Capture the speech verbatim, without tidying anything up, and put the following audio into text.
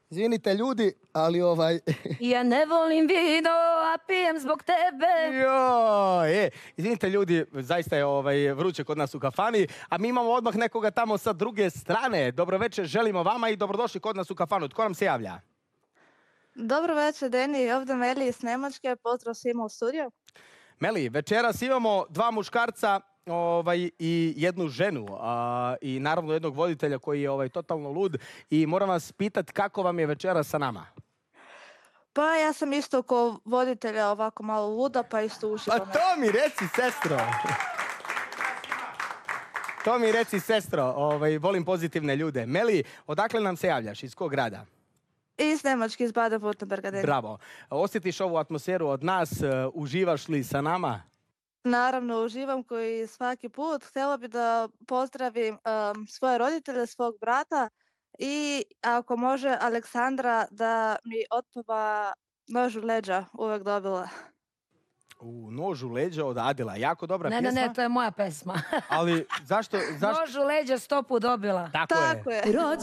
Izvinite ljudi, ali ovaj... Ja ne volim vino, a pijem zbog tebe. Jo, e, izvinite ljudi, zaista je ovaj, vruće kod nas u kafani, a mi imamo odmah nekoga tamo sa druge strane. Dobro večer, želimo vama i dobrodošli kod nas u kafanu. Tko nam se javlja? Dobro večer, Deni, ovdje Meli iz Nemačke, pozdrav svima u studiju. Meli, večeras imamo dva muškarca ovaj, i jednu ženu a, i naravno jednog voditelja koji je ovaj, totalno lud i moram vas pitati kako vam je večeras sa nama? Pa ja sam isto ko voditelja ovako malo luda, pa isto uživam. Pa to mi reci, sestro! To mi reci, sestro, ovaj, volim pozitivne ljude. Meli, odakle nam se javljaš? Iz kog grada? Iz Nemačke, iz Baden-Württemberga, Deni. Bravo. Osjetiš ovu atmosferu od nas? Uživaš li sa nama? Naravno, uživam koji svaki put. Htjela bi da pozdravim um, svoje roditelje, svog brata i ako može Aleksandra da mi otpeva Nož u leđa, uvek dobila. U Nož u leđa od Adila, jako dobra ne, pjesma. Ne, ne, to je moja pesma. Ali zašto? zašto... Nož u leđa sto put dobila. Tako, Tako je. je.